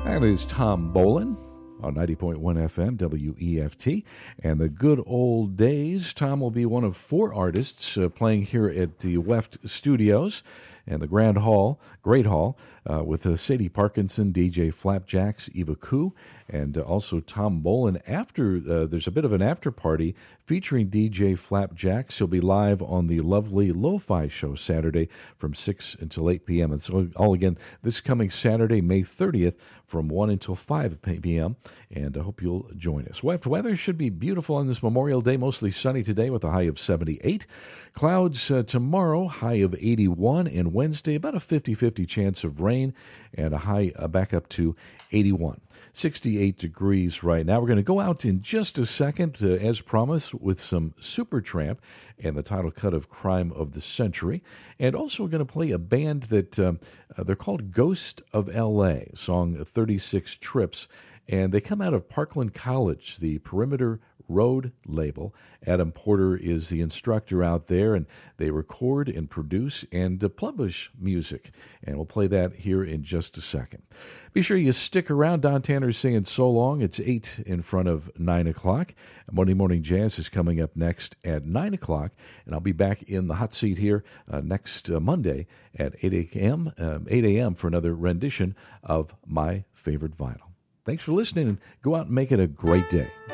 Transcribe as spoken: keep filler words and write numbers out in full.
That is Tom Bolin on ninety point one F M, W E F T. And the good old days, Tom will be one of four artists uh, playing here at the Weft Studios and the Grand Hall, Great Hall, uh, with uh, Sadie Parkinson, D J Flapjacks, Eva Koo, and uh, also Tom Bolin. After, uh, there's a bit of an after party featuring D J Flapjacks. He'll be live on the lovely Lo-Fi Show Saturday from six until eight p.m. And so all again, this coming Saturday, May thirtieth, from one until five p.m., and I hope you'll join us. Weft weather should be beautiful on this Memorial Day, mostly sunny today with a high of seventy-eight. Clouds uh, tomorrow, high of eighty-one, and Wednesday, about a fifty-fifty chance of rain, and a high uh, back up to eighty-one. sixty-eight degrees right now. We're going to go out in just a second, uh, as promised, with some Supertramp and the title cut of Crime of the Century. And also we're going to play a band that um, uh, they're called Ghost of L A, song thirty-six Trips. And they come out of Parkland College, the Perimeter Road label. Adam Porter is the instructor out there, and they record and produce and uh, publish music. And we'll play that here in just a second. Be sure you stick around. Don Tanner's singing So Long. It's eight in front of nine o'clock. Monday Morning Jazz is coming up next at nine o'clock, and I'll be back in the hot seat here uh, next uh, Monday at eight a.m. Um, eight a.m. for another rendition of My Favorite Vinyl. Thanks for listening, and go out and make it a great day.